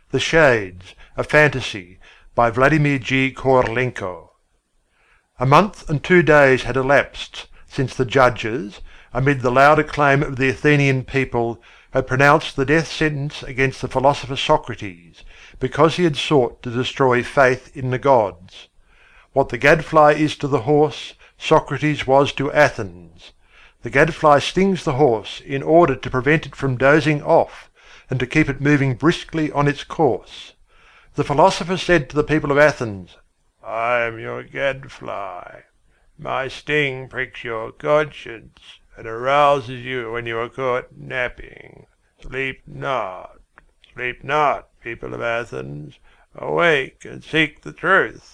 The Shades, a Fantasy, by Vladimir G. Korolenko. A month and 2 days had elapsed since the judges, amid the loud acclaim of the Athenian people, had pronounced the death sentence against the philosopher Socrates, because he had sought to destroy faith in the gods. What the gadfly is to the horse, Socrates was to Athens. The gadfly stings the horse in order to prevent it from dozing off, and to keep it moving briskly on its course. The philosopher said to the people of Athens, "I am your gadfly. My sting pricks your conscience, and arouses you when you are caught napping. Sleep not, people of Athens. Awake and seek the truth."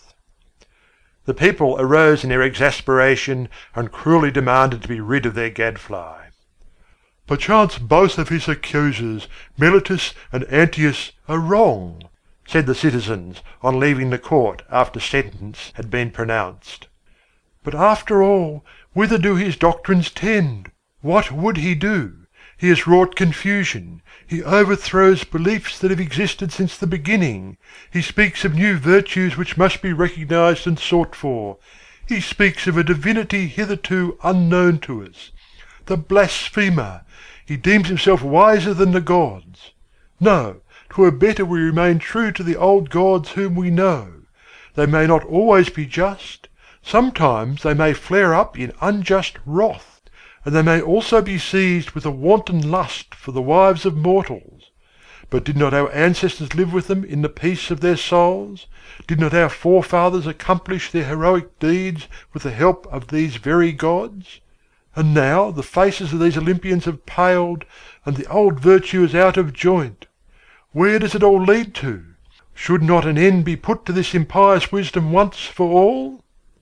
The people arose in their exasperation and cruelly demanded to be rid of their gadfly. "Perchance both of his accusers, Meletus and Antaeus, are wrong," said the citizens on leaving the court after sentence had been pronounced. "But after all, whither do his doctrines tend? What would he do? He has wrought confusion. He overthrows beliefs that have existed since the beginning. He speaks of new virtues which must be recognized and sought for. He speaks of a divinity hitherto unknown to us. The blasphemer! He deems himself wiser than the gods. No, 'twere better we remain true to the old gods whom we know. They may not always be just. Sometimes they may flare up in unjust wrath. And they may also be seized with a wanton lust for the wives of mortals. But did not our ancestors live with them in the peace of their souls? Did not our forefathers accomplish their heroic deeds with the help of these very gods? And now the faces of these Olympians have paled, and the old virtue is out of joint. Where does it all lead to? Should not an end be put to this impious wisdom once for all?"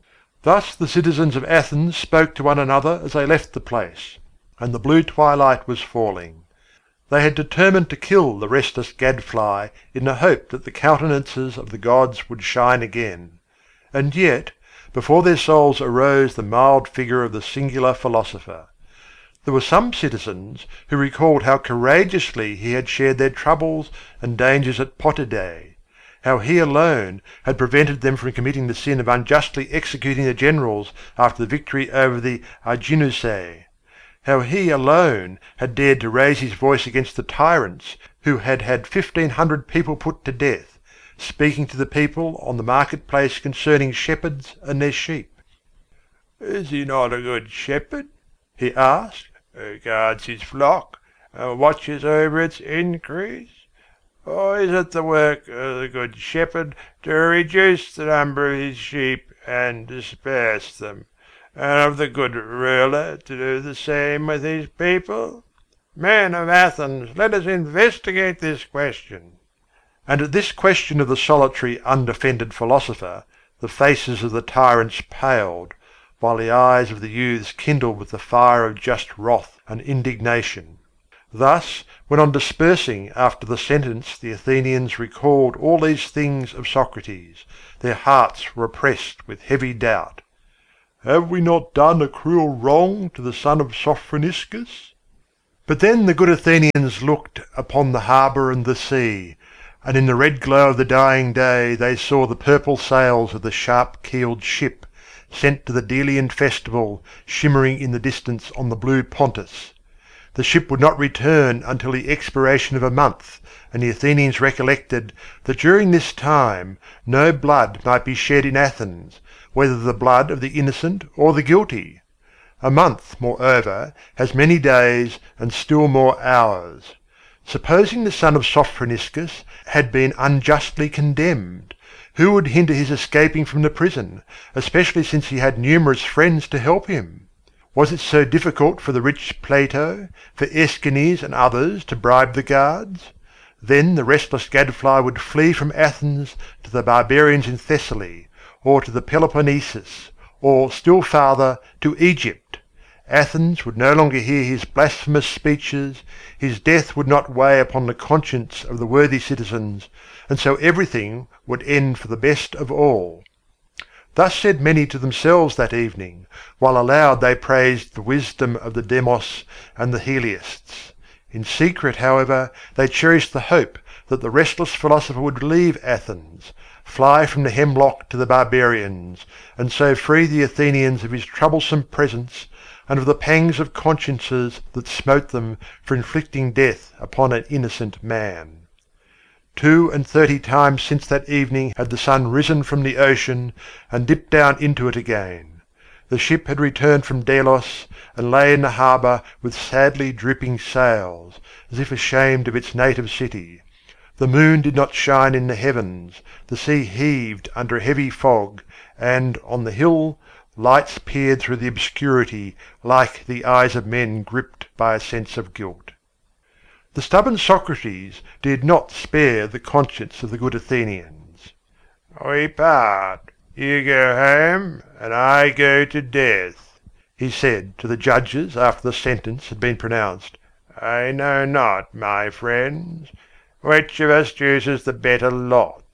Thus the citizens of Athens spoke to one another as they left the place, and the blue twilight was falling. They had determined to kill the restless gadfly in the hope that the countenances of the gods would shine again. And yet, before their souls arose the mild figure of the singular philosopher. There were some citizens who recalled how courageously he had shared their troubles and dangers at Potidæa, how he alone had prevented them from committing the sin of unjustly executing the generals after the victory over the Arginusæ, how he alone had dared to raise his voice against the tyrants who had had 1,500 people put to death, speaking to the people on the market-place concerning shepherds and their sheep. "Is he not a good shepherd," he asked, "who guards his flock and watches over its increase? Or is it the work of the good shepherd to reduce the number of his sheep and disperse them, and of the good ruler to do the same with his people? Men of Athens, let us investigate this question." And at this question of the solitary, undefended philosopher, the faces of the tyrants paled, while the eyes of the youths kindled with the fire of just wrath and indignation. Thus, when on dispersing after the sentence the Athenians recalled all these things of Socrates, their hearts were oppressed with heavy doubt. "Have we not done a cruel wrong to the son of Sophroniscus?" But then the good Athenians looked upon the harbour and the sea, and in the red glow of the dying day they saw the purple sails of the sharp-keeled ship, sent to the Delian festival, shimmering in the distance on the blue Pontus. The ship would not return until the expiration of a month, and the Athenians recollected that during this time no blood might be shed in Athens, whether the blood of the innocent or the guilty. A month, moreover, has many days and still more hours. Supposing the son of Sophroniscus had been unjustly condemned, who would hinder his escaping from the prison, especially since he had numerous friends to help him? Was it so difficult for the rich Plato, for Æschines and others to bribe the guards? Then the restless gadfly would flee from Athens to the barbarians in Thessaly, or to the Peloponnesus, or still farther to Egypt. Athens would no longer hear his blasphemous speeches, his death would not weigh upon the conscience of the worthy citizens, and so everything would end for the best of all. Thus said many to themselves that evening, while aloud they praised the wisdom of the Demos and the Heliasts. In secret, however, they cherished the hope that the restless philosopher would leave Athens, fly from the hemlock to the barbarians, and so free the Athenians of his troublesome presence and of the pangs of consciences that smote them for inflicting death upon an innocent man. 32 times since that evening had the sun risen from the ocean and dipped down into it again. The ship had returned from Delos and lay in the harbour with sadly drooping sails, as if ashamed of its native city. The moon did not shine in the heavens, the sea heaved under a heavy fog, and, on the hill, lights peered through the obscurity like the eyes of men gripped by a sense of guilt. The stubborn Socrates did not spare the conscience of the good Athenians. "We part. You go home, and I go to death," he said to the judges after the sentence had been pronounced. "I know not, my friends, which of us chooses the better lot."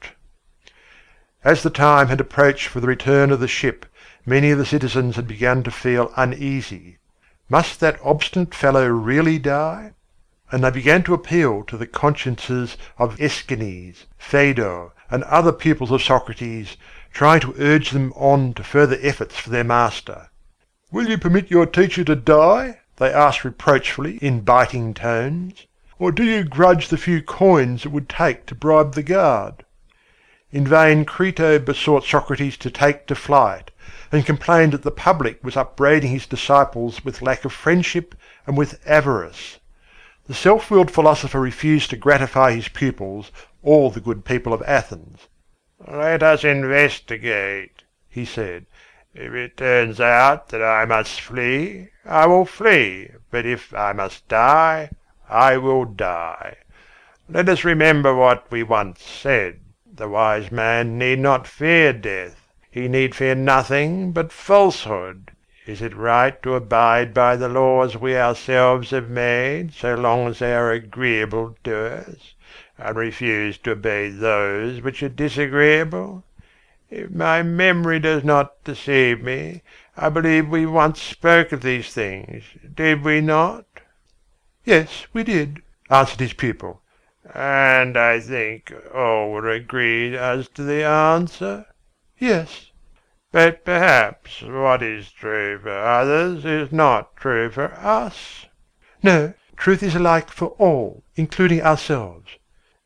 As the time had approached for the return of the ship, many of the citizens had begun to feel uneasy. Must that obstinate fellow really die? And they began to appeal to the consciences of Aeschines, Phaedo, and other pupils of Socrates, trying to urge them on to further efforts for their master. "Will you permit your teacher to die?" they asked reproachfully in biting tones. "Or do you grudge the few coins it would take to bribe the guard?" In vain Crito besought Socrates to take to flight, and complained that the public was upbraiding his disciples with lack of friendship and with avarice. The self-willed philosopher refused to gratify his pupils or the good people of Athens. "Let us investigate," he said. "If it turns out that I must flee, I will flee, but if I must die, I will die. Let us remember what we once said. The wise man need not fear death. He need fear nothing but falsehood. Is it right to abide by the laws we ourselves have made, so long as they are agreeable to us, and refuse to obey those which are disagreeable? If my memory does not deceive me, I believe we once spoke of these things, did we not?" "Yes, we did," answered his pupil. "And I think all were agreed as to the answer?" "Yes." "But perhaps what is true for others is not true for us?" "No, truth is alike for all, including ourselves."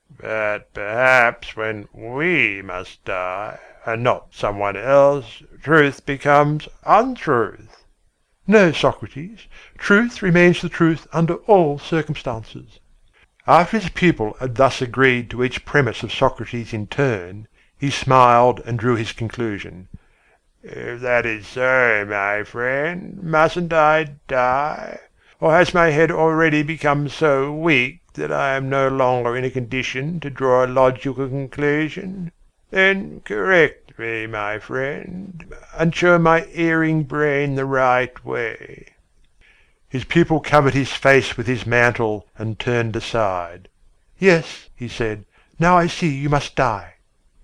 "But perhaps when we must die, and not someone else, truth becomes untruth." "No, Socrates, truth remains the truth under all circumstances." After his pupil had thus agreed to each premise of Socrates in turn, he smiled and drew his conclusion. "If that is so, my friend, mustn't I die? Or has my head already become so weak that I am no longer in a condition to draw a logical conclusion? Then correct me, my friend, and show my erring brain the right way." His pupil covered his face with his mantle and turned aside. "Yes," he said, "now I see you must die."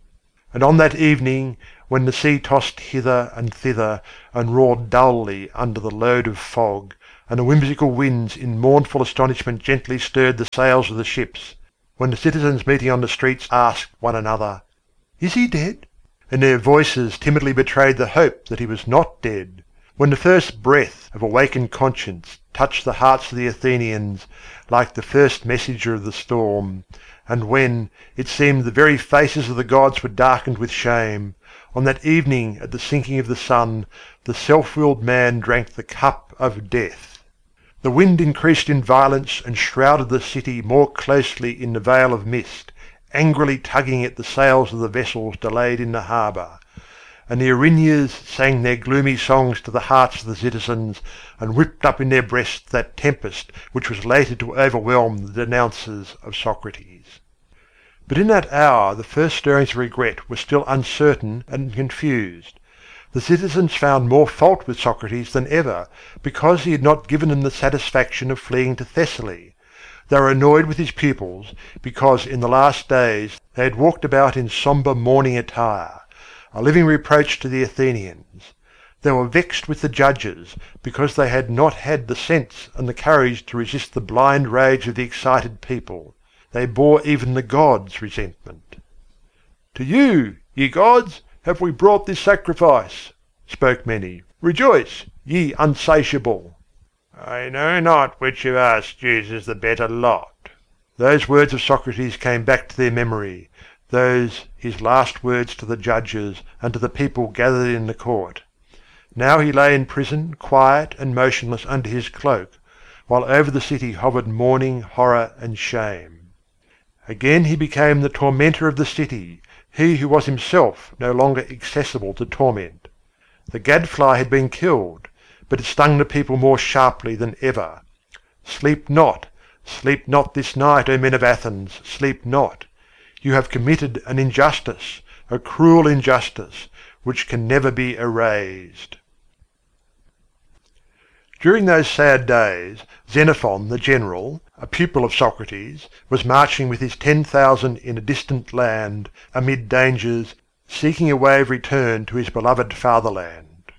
And on that evening, when the sea tossed hither and thither and roared dully under the load of fog, and the whimsical winds in mournful astonishment gently stirred the sails of the ships, when the citizens meeting on the streets asked one another, "Is he dead?" and their voices timidly betrayed the hope that he was not dead, when the first breath of awakened conscience touched the hearts of the Athenians like the first messenger of the storm, and when, it seemed, the very faces of the gods were darkened with shame, on that evening at the sinking of the sun, the self-willed man drank the cup of death. The wind increased in violence and shrouded the city more closely in the veil of mist, angrily tugging at the sails of the vessels delayed in the harbour. And the Erinyes sang their gloomy songs to the hearts of the citizens, and whipped up in their breasts that tempest which was later to overwhelm the denouncers of Socrates. But in that hour the first stirrings of regret were still uncertain and confused. The citizens found more fault with Socrates than ever, because he had not given them the satisfaction of fleeing to Thessaly. They were annoyed with his pupils, because in the last days they had walked about in sombre mourning attire, a living reproach to the Athenians. They were vexed with the judges because they had not had the sense and the courage to resist the blind rage of the excited people. They bore even the gods resentment. "To you, ye gods, have we brought this sacrifice," spoke many. "Rejoice, ye unsatiable." "I know not which of us chooses the better lot." Those words of Socrates came back to their memory, those his last words to the judges and to the people gathered in the court. Now he lay in prison, quiet and motionless under his cloak, while over the city hovered mourning, horror and shame. Again he became the tormentor of the city, he who was himself no longer accessible to torment. The gadfly had been killed, but it stung the people more sharply than ever. Sleep not this night, O men of Athens, sleep not. You have committed an injustice, a cruel injustice, which can never be erased. During those sad days, Xenophon the general, a pupil of Socrates, was marching with his 10,000 in a distant land, amid dangers, seeking a way of return to his beloved fatherland.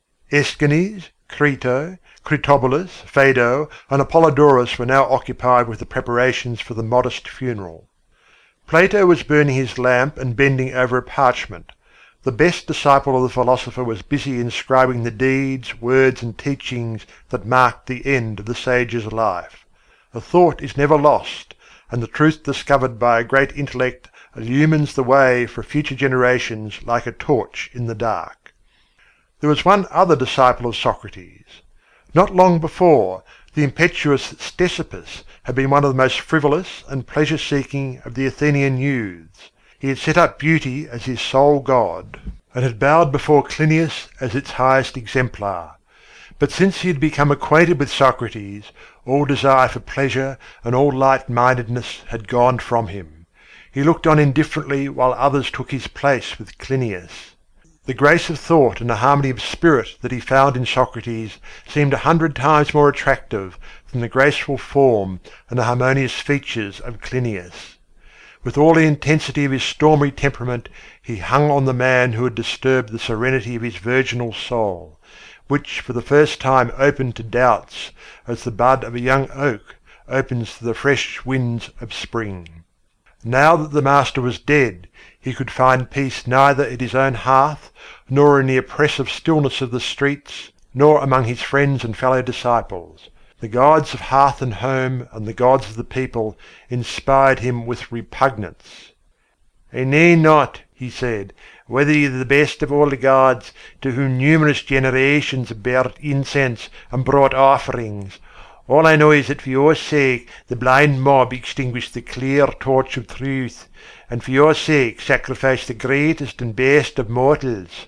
Aeschines, Crito, Critobulus, Phaedo, and Apollodorus were now occupied with the preparations for the modest funeral. Plato was burning his lamp and bending over a parchment. The best disciple of the philosopher was busy inscribing the deeds, words and teachings that marked the end of the sage's life. A thought is never lost, and the truth discovered by a great intellect illumines the way for future generations like a torch in the dark. There was one other disciple of Socrates. Not long before, the impetuous Ctesippus had been one of the most frivolous and pleasure-seeking of the Athenian youths. He had set up beauty as his sole god, and had bowed before Clinias as its highest exemplar. But since he had become acquainted with Socrates, all desire for pleasure and all light-mindedness had gone from him. He looked on indifferently while others took his place with Clinias. The grace of thought and the harmony of spirit that he found in Socrates seemed 100 times more attractive than the graceful form and the harmonious features of Clinias. With all the intensity of his stormy temperament he hung on the man who had disturbed the serenity of his virginal soul, which for the first time opened to doubts as the bud of a young oak opens to the fresh winds of spring. Now that the master was dead, he could find peace neither at his own hearth, nor in the oppressive stillness of the streets, nor among his friends and fellow disciples. The gods of hearth and home and the gods of the people inspired him with repugnance. "I know not," he said, "whether you are the best of all the gods, to whom numerous generations burnt incense and brought offerings. All I know is that for your sake the blind mob extinguished the clear torch of truth, and for your sake sacrificed the greatest and best of mortals."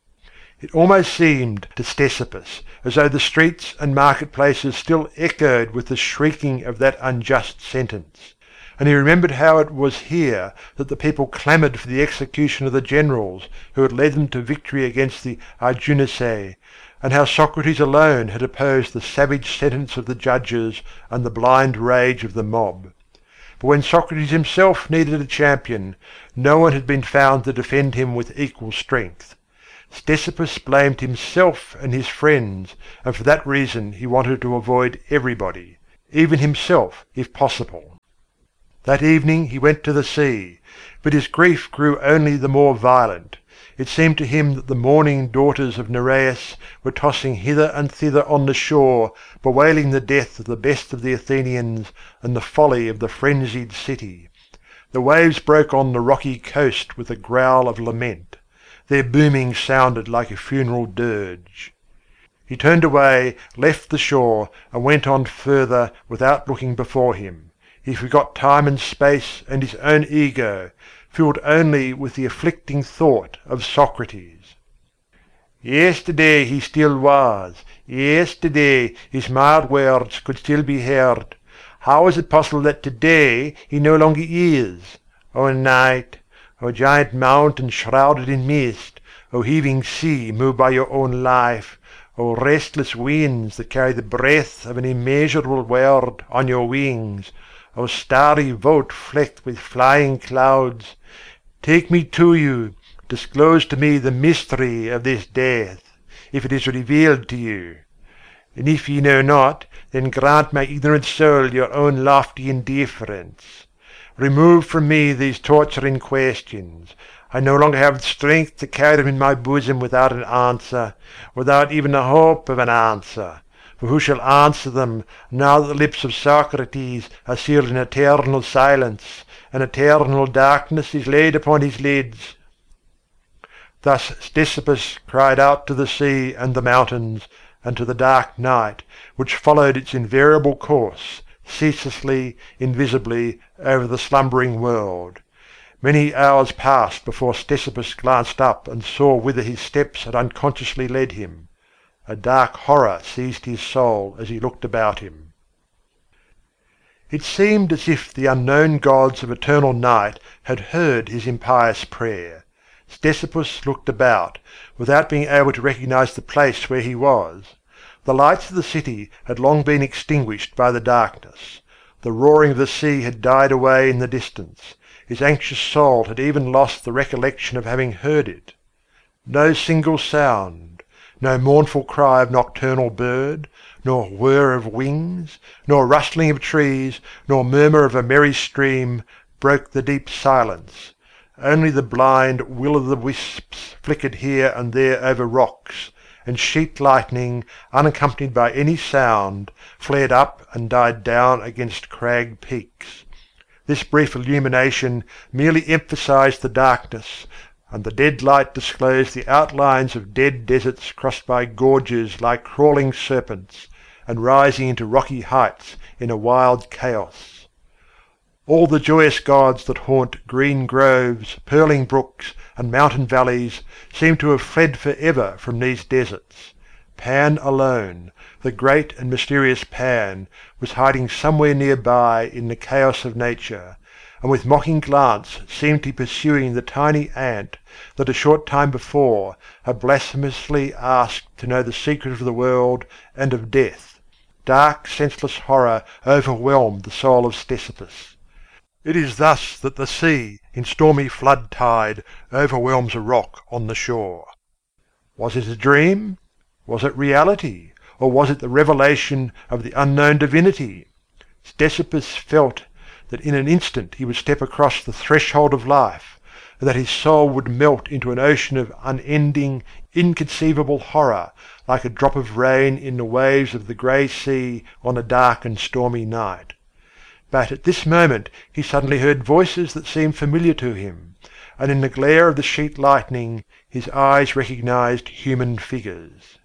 It almost seemed to Ctesippus as though the streets and market-places still echoed with the shrieking of that unjust sentence. And he remembered how it was here that the people clamoured for the execution of the generals who had led them to victory against the Arginusae, and how Socrates alone had opposed the savage sentence of the judges and the blind rage of the mob. But when Socrates himself needed a champion, no one had been found to defend him with equal strength. Ctesippus blamed himself and his friends, and for that reason he wanted to avoid everybody, even himself if possible. That evening he went to the sea, but his grief grew only the more violent. It seemed to him that the mourning daughters of Nereus were tossing hither and thither on the shore, bewailing the death of the best of the Athenians and the folly of the frenzied city. The waves broke on the rocky coast with a growl of lament. Their booming sounded like a funeral dirge. He turned away, left the shore, and went on further without looking before him. He forgot time and space and his own ego, filled only with the afflicting thought of Socrates. Yesterday he still was. Yesterday his mild words could still be heard. How is it possible that today he no longer is? O night! O giant mountain shrouded in mist! O heaving sea moved by your own life! O restless winds that carry the breath of an immeasurable world on your wings! O starry vault flecked with flying clouds! Take me to you, disclose to me the mystery of this death. if it is revealed to you. And if ye know not, then grant my ignorant soul your own lofty indifference. Remove from me these torturing questions. I no longer have strength to carry them in my bosom without an answer, without even the hope of an answer. For who shall answer them, now that the lips of Socrates are sealed in eternal silence, and eternal darkness is laid upon his lids? Thus Ctesippus cried out to the sea and the mountains, and to the dark night, which followed its invariable course, ceaselessly, invisibly, over the slumbering world. Many hours passed before Ctesippus glanced up and saw whither his steps had unconsciously led him. A dark horror seized his soul as he looked about him. It seemed as if the unknown gods of eternal night had heard his impious prayer. Ctesippus looked about, without being able to recognize the place where he was. The lights of the city had long been extinguished by the darkness. The roaring of the sea had died away in the distance. His anxious soul had even lost the recollection of having heard it. No single sound, no mournful cry of nocturnal bird, nor whir of wings, nor rustling of trees, nor murmur of a merry stream, broke the deep silence. Only the blind will-o'-the-wisps flickered here and there over rocks, and sheet lightning, unaccompanied by any sound, flared up and died down against crag peaks. This brief illumination merely emphasized the darkness, and the dead light disclosed the outlines of dead deserts crossed by gorges like crawling serpents, and rising into rocky heights in a wild chaos. All the joyous gods that haunt green groves, purling brooks, and mountain valleys seemed to have fled for ever from these deserts. Pan alone, the great and mysterious Pan, was hiding somewhere nearby in the chaos of nature, and with mocking glance seemed to be pursuing the tiny ant that a short time before had blasphemously asked to know the secret of the world and of death. Dark, senseless horror overwhelmed the soul of Ctesippus. It is thus that the sea, in stormy flood tide, overwhelms a rock on the shore. Was it a dream? Was it reality? Or was it the revelation of the unknown divinity? Ctesippus felt that in an instant he would step across the threshold of life, and that his soul would melt into an ocean of unending, inconceivable horror, like a drop of rain in the waves of the grey sea on a dark and stormy night. But at this moment he suddenly heard voices that seemed familiar to him, and in the glare of the sheet lightning his eyes recognized human figures.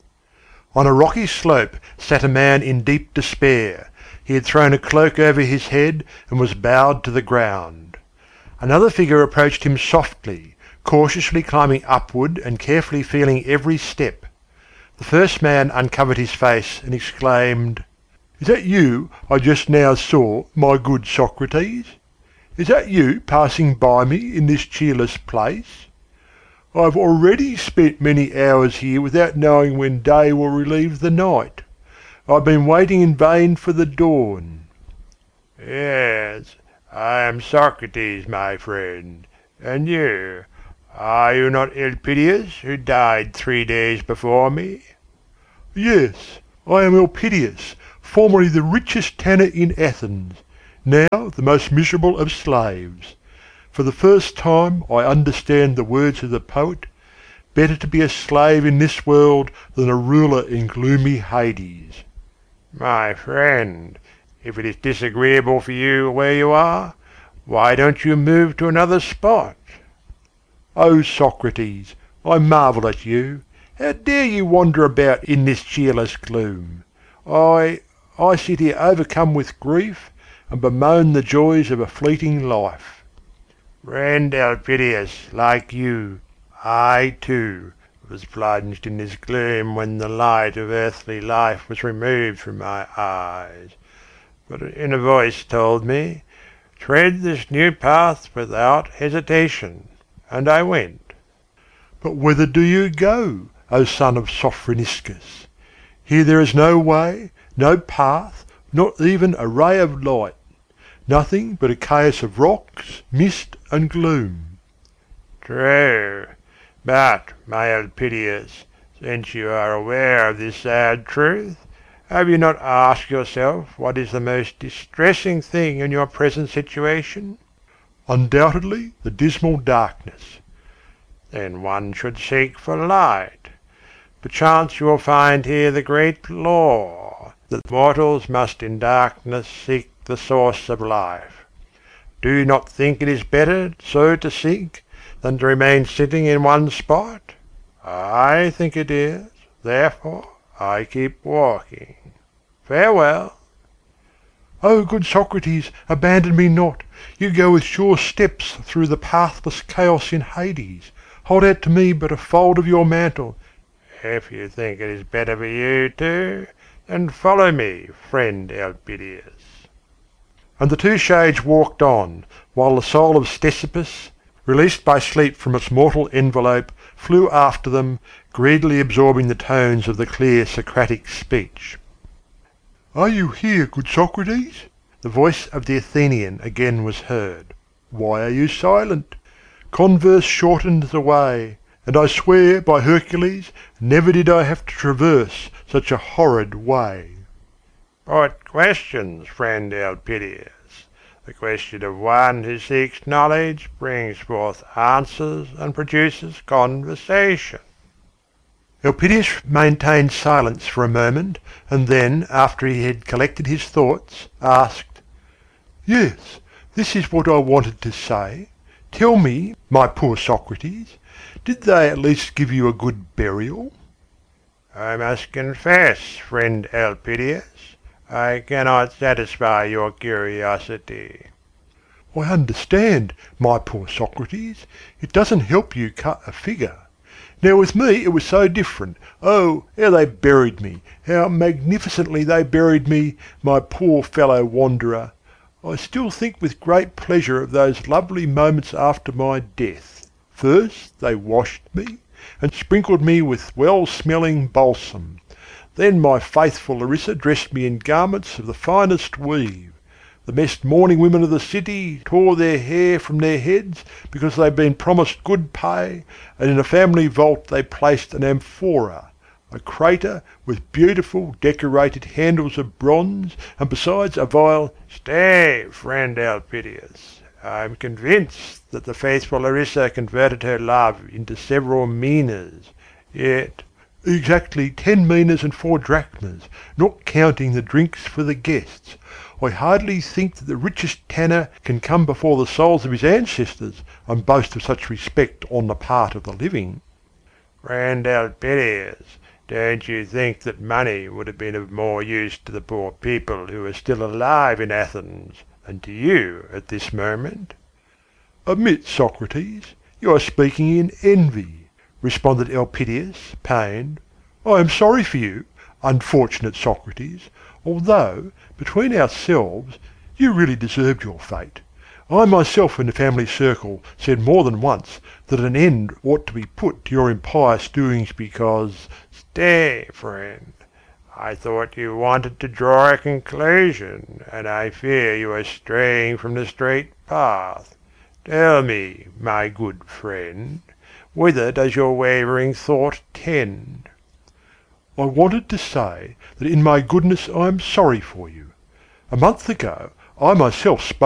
On a rocky slope sat a man in deep despair. He had thrown a cloak over his head and was bowed to the ground. Another figure approached him softly, cautiously climbing upward and carefully feeling every step. The first man uncovered his face and exclaimed, "Is that you I just now saw, my good Socrates? Is that you passing by me in this cheerless place? I have already spent many hours here without knowing when day will relieve the night. I have been waiting in vain for the dawn." "Yes, I am Socrates, my friend. And you? Are you not Elpidias, who died 3 days before me?" "Yes, I am Elpidias, formerly the richest tanner in Athens, now the most miserable of slaves. For the first time I understand the words of the poet, 'Better to be a slave in this world than a ruler in gloomy Hades.'" "My friend, if it is disagreeable for you where you are, why don't you move to another spot?" "O Socrates, I marvel at you. How dare you wander about in this cheerless gloom? I sit here overcome with grief, and bemoan the joys of a fleeting life." "Friend Elpidias, like you, I too was plunged in this gloom when the light of earthly life was removed from my eyes. But an inner voice told me, 'Tread this new path without hesitation,' and I went." "But whither do you go, O son of Sophroniscus? Here there is no way, no path, not even a ray of light. Nothing but a chaos of rocks, mist, and gloom." "True. But, my Elpidias, Since you are aware of this sad truth, have you not asked yourself what is the most distressing thing in your present situation? Undoubtedly the dismal darkness. Then one should seek for light. Perchance you will find here the great law, that mortals must in darkness seek the source of life. Do you not think it is better so to seek, than to remain sitting in one spot? I think it is, therefore I keep walking. Farewell. O good Socrates, abandon me not. You go with sure steps through the pathless chaos in Hades. Hold out to me but a fold of your mantle. If you think it is better for you too, then follow me, friend Elpidias. And the two shades walked on, while the soul of Ctesippus, released by sleep from its mortal envelope, flew after them, greedily absorbing the tones of the clear Socratic speech. "Are you here, good Socrates?" The voice of the Athenian again was heard. "Why are you silent? Converse shortens the way, and I swear by Hercules never did I have to traverse such a horrid way." "Put questions, friend Elpidias. The question of one who seeks knowledge brings forth answers and produces conversation." Elpidias maintained silence for a moment, and then, after he had collected his thoughts, asked, "Yes, this is what I wanted to say. Tell me, my poor Socrates, did they at least give you a good burial?" "I must confess, friend Elpidias, I cannot satisfy your curiosity." "I understand, my poor Socrates. It doesn't help you cut a figure. Now with me it was so different. Oh, how they buried me! How magnificently they buried me, my poor fellow wanderer! I still think with great pleasure of those lovely moments after my death. First they washed me, and sprinkled me with well-smelling balsam. Then my faithful Larissa dressed me in garments of the finest weave. The best mourning women of the city tore their hair from their heads because they had been promised good pay, and in a family vault they placed an amphora, a crater with beautiful decorated handles of bronze, and besides a vial—" "Stay, friend Elpidias. I am convinced that the faithful Larissa converted her love into several minas, yet—" "Exactly 10 minas and 4 drachmas, not counting the drinks for the guests. I hardly think that the richest tanner can come before the souls of his ancestors and boast of such respect on the part of the living." "Friend Elpidias, don't you think that money would have been of more use to the poor people who are still alive in Athens than to you at this moment?" "Admit, Socrates, you are speaking in envy," responded Elpidias, pained. "I am sorry for you, unfortunate Socrates, although, between ourselves, you really deserved your fate. I myself in the family circle said more than once that an end ought to be put to your impious doings because—" "Stay, friend. I thought you wanted to draw a conclusion, and I fear you are straying from the straight path. Tell me, my good friend, whither does your wavering thought tend?" "I wanted to say that in my goodness I am sorry for you. A month ago I myself spoke